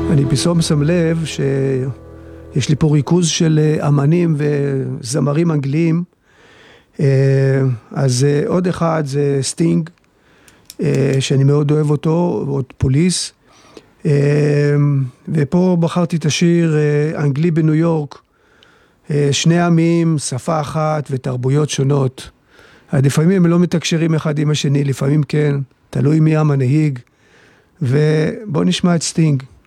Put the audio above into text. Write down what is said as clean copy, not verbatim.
אני פתאום שם לב שיש לי פה ריכוז של אמנים וזמרים אנגליים. אז עוד אחד זה סטינג, שאני מאוד אוהב אותו, ועוד פוליס. ופה בחרתי את השיר אנגלי בניו יורק, שני עמים, שפה אחת ותרבויות שונות. לפעמים הם לא מתקשרים אחד עם השני, לפעמים כן, תלוי מי המנהיג. ובוא נשמע את סטינג.